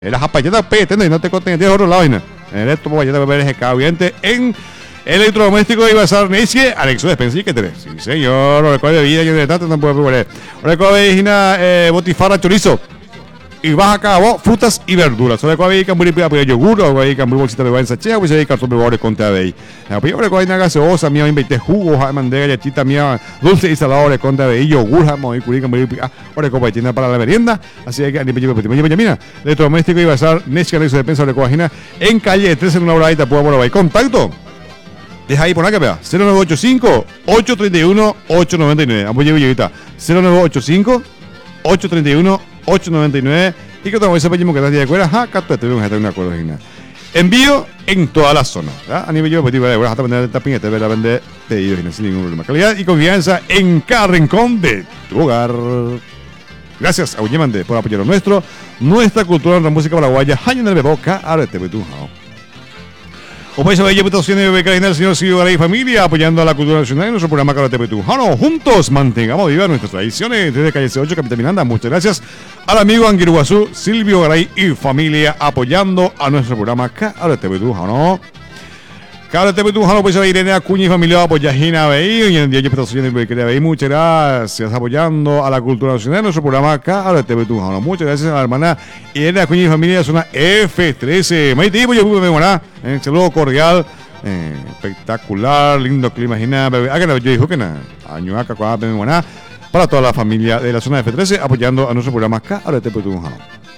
Era japayeta petendo y no te conten de otro lado. Eres tu papayeta beber obviamente en electrodoméstico y bazar Neisye, Alexo Despensi que tenés. Sí, señor. Recuerda vida yo de tanto no puedo poner. Recuerda botifarra chorizo. Y vas a cabo frutas y verduras. Sobre cuál hay cambur y yogur, o hay cambur bolsita de guanza chea, pues hay cartón de borde con tabey. La primera cuál hay gaseosa, mía, invité jugos, mandé galletita mía, dulce y salado de con tabey, yogur, jamón y curí, cambur y ahora copa tienda para la merienda. Así que ni pecho mira, electrodoméstico y bazar Nesca de defensa de Coagina en calle 13 en una hora y te puedo por ahí. Contacto. Deja ahí por acá, vea. 0985 831 899. Vamos a llevar 0985 831 899 y que tomamos ese pequeño que está de acuerdo, acá tuvimos que estar en un acuerdo final. Envío en toda la zona, ¿verdad? A nivel yo pues de hasta vender tapín, te voy a vender pedidos sin ningún problema. Calidad y confianza en cada rincón de tu hogar. Gracias a Uñemande por apoyar nuestra cultura en la música paraguaya. Año en el Beboca, ahora te tú. Como veis, hay invitaciones de beca del señor Silvio Garay y familia apoyando a la cultura nacional en nuestro programa Karate Petujano. Juntos mantengamos vivas nuestras tradiciones desde calle C8, Capital Miranda. Muchas gracias al amigo Anguiruazú, Silvio Garay y familia apoyando a nuestro programa Karate Petujano. Karate Petujano, pues a Irene Acuña y familia apoyajina veí y en día invitaciones de beca veí. Muchas gracias apoyando a la cultura nacional en nuestro programa Karate Petujano. Muchas gracias a la hermana Irene Acuña y familia de zona F13. Muy tipo, yo me buena. Saludo cordial, espectacular, lindo clima, yo dijo que nada, año acá, para toda la familia de la zona F13 apoyando a nuestro programa Karate Petujano.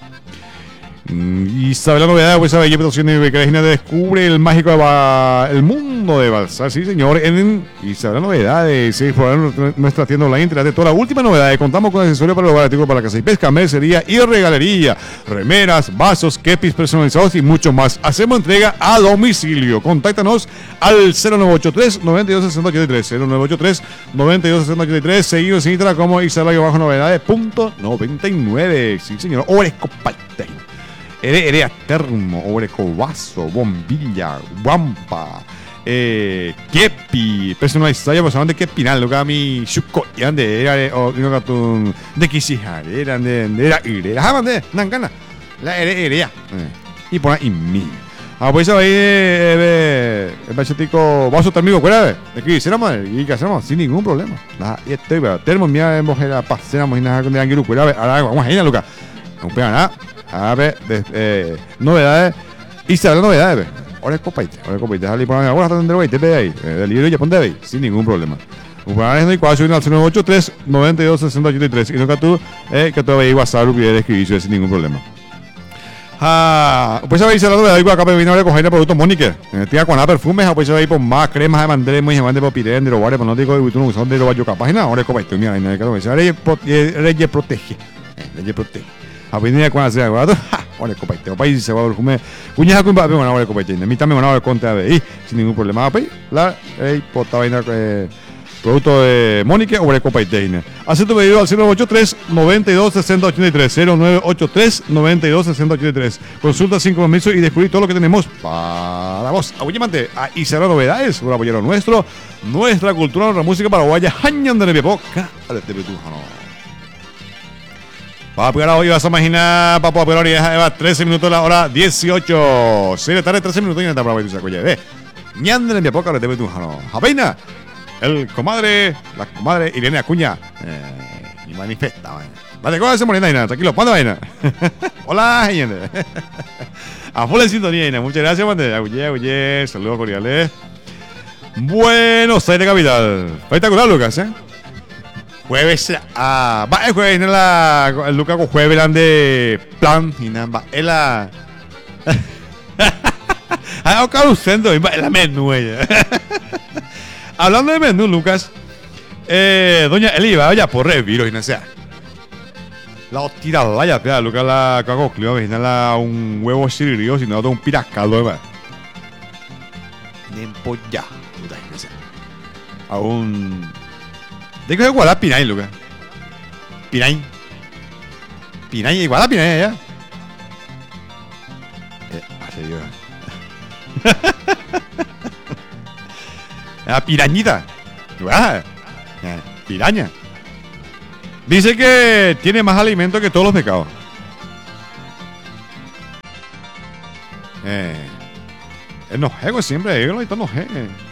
Y sabe la novedad, pues sabe que la descubre el mágico el mundo de Balsar, sí señor, y sabe la novedad de seguir explorando nuestra tienda online, de toda la última novedad, contamos con accesorios para el hogar, artículos para la casa y pesca, mercería y regalería, remeras, vasos, kepis personalizados y mucho más. Hacemos entrega a domicilio. Contáctanos al 0983 926083 0983 926083. Seguimos en Instagram como Isabela-novedades.99. Sí señor, Orescopaite. Erea termo, orecovaso, bombilla, guampa, kepi, personalizado, pues de kepinal, lo que a mi chuco, y ande, era de quisijar, era de nangana, la erea, y por ahí mi. Pues ahí, el bachetico, vaso termico, fuera de aquí, seramos, y que hacemos sin ningún problema. Y estoy, termo, mía, hemos era pasemos y nada con el anguilo, fuera, ahora vamos a ir a Luca, no pega nada. A ver, novedades. Y se habla de novedades. Ahora es copaite. Déjale poner ahora hasta donde te ve ahí. Del libro ya ponte ahí. Sin ningún problema. Upanes no hay cuatro, al 0983 926083. Y no que tú veis WhatsApp y quieres escribir sin ningún problema. Pues a ver, se la novedad. Igual acá me vino a coger el producto Mónica. Tía con perfumes. Pues a ver, por más cremas de mandremo y de popirén, de los bares, no digo, tú no usas de los bayos capaz. Ahora es copaite. Mira, no hay que ver. Reyes protege. Reyes protege. Avenida con hacer algo, ahora copaite, país se va a dormir. Cuñaja con papel, ahora copaite. A mí también van a ver contra ahí, sin ningún problema. La pota vaina producto de Mónica o copaite. Hace tu pedido al 0983 92 60 83 0983 92 60 83. Consulta sin compromiso y descubrir todo lo que tenemos para vos. Apoyamante y será novedades por apoyar nuestra cultura, nuestra música paraguaya. Hañan de Nevepoca, al Tepetujano. Papi, ahora hoy vas a imaginar, papo, pero ahora ya 13 minutos la hora 18. 6 de tarde, 13 minutos y nada para ver tu saco. Ve, ñandre en mi época, te meto un jano. Javeina, la comadre Irene Acuña. Y manifiesta, vaina. Vale, ¿cómo se morena, Ina? Tranquilo, ¿cuándo vaina? Hola, ñandre. A full en sintonía, Ina. Muchas gracias, mande. Aguye, saludos cordiales. Buenos Aires, capital. Espectacular, Lucas, Jueves, el jueves el Lucas con jueves de plan y nada, la la menú ella. Hablando de menú, Lucas, doña Eli vaya por reviro y no sea. La tira vaya, Lucas la cago clio, un huevo siririo, sino un piracaldo, de empolla, a un ¿de qué es igual a Pinain, Lucas? Pinain, igual a Pinain, ya. Hace yo. La pirañita. Piraña. Dice que tiene más alimento que todos los pescados. Enojego siempre, yo lo he enojé.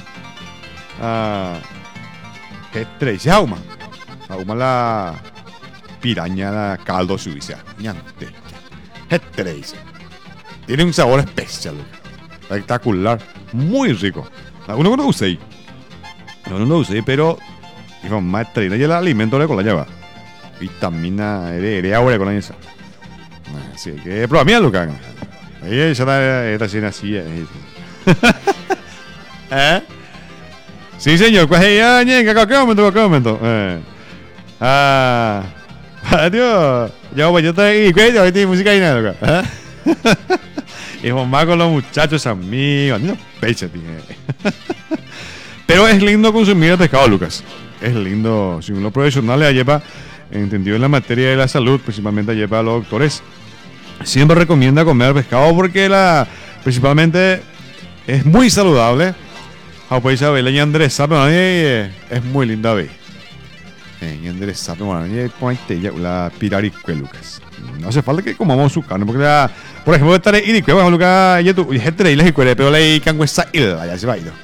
Estrella, Auma la piraña la caldo suiza. Ñante. Estrella. Tiene un sabor especial. Espectacular. Muy rico. Uno no lo usé. No lo usé, pero dijo, más estrella y el alimento con la lleva. Vitamina de agua con la esa. Así que, pero a mí Lucas. Ahí ya está llena así. Sí, señor. Pues ya, ¿qué momento? Adiós. Yo estoy ahí, cuello, ahí tiene música y nada, Lucas. Y más con los muchachos amigos. No pecha, tío. Pero es lindo consumir el pescado, Lucas. Es lindo. Si uno profesional le lleva, entendido en la materia de la salud, principalmente lleva a los doctores, siempre recomienda comer pescado porque principalmente es muy saludable. Pues Isabel, y Andrés Sape, es muy linda, ve. Y Andrés Sape, la piraricue, Lucas. No hace falta que comamos su carne, porque por ejemplo, estaré iricue, Lucas, y tu gente le cuere, pero le cango esa ilda, ya se va a ir.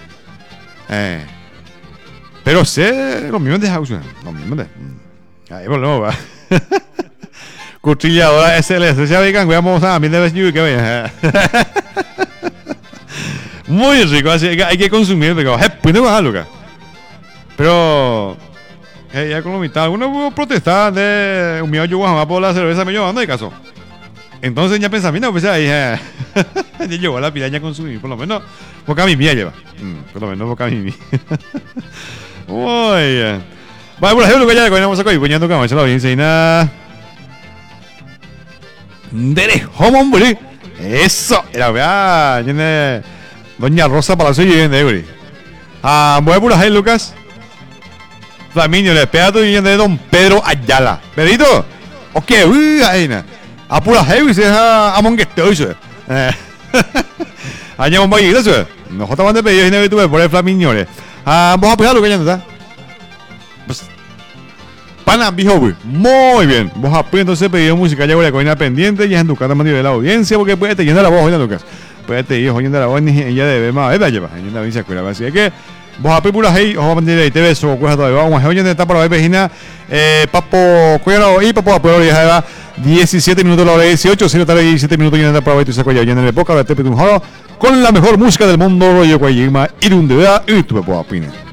Pero sé, los mismos de house, los mismos de. Ahí volvemos, va. Cuchilladora SLS, ya vean, vamos a mí de vez que vaya. Muy rico, así que hay que consumir, pero pues no vas a Lucas. Pero ya con la mitad, algunos pudo protestar de un mío yo por la cerveza me llevando de caso. Entonces ya pensaba, mira, pues ahí ya llevó la piraña a consumir, por lo menos boca mi mía lleva. Por lo menos boca mi mía. Muy bien. Vale, por ejemplo, que ya vamos a coger poniendo cama, la audiencia y nada. Dere, hombre. Eso, era vea, tiene Doña Rosa Palacio y viene de voy a por ahí, Lucas. Flaminio, le espera tu de Don Pedro Ayala. ¿Pedito? Ok, ahí na. A pura heavy se a monguesto eso. Allá un baile eso. Nosotros vamos a pedir y no tuve por el Flaminio. Vamos a pegarlo que ya está. Pana, viejo, muy bien. Vos apenas entonces pedido música ya con la coina pendiente y es en tu cara de la audiencia porque puede te llenar la voz, oye, Lucas. Puede te ir oyendo la voz y ella debe más. Ella lleva, ella la audiencia escuela. Así que vos a pura hey, ojo a mantener ahí, te beso, cuesta todavía. Vamos a oyendo esta para la vecina. Papo, cuidado y papo, apoyo, ya va 17 minutos la hora 18, 0 tarde 17 minutos y en esta para tu saco ya en el época de Tepe con la mejor música del mundo, rollo Guayima, y donde vea y tu papo opina.